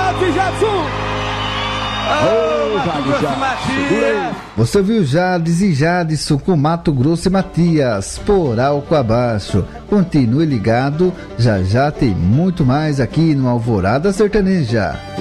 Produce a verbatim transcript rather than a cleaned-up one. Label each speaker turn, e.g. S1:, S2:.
S1: Pode, Jadson!
S2: Ô, Mato Grosso e Matias! Você viu Jades e Jadson com Mato Grosso e Matias, por álcool abaixo. Continue ligado, já já tem muito mais aqui no Alvorada Sertaneja.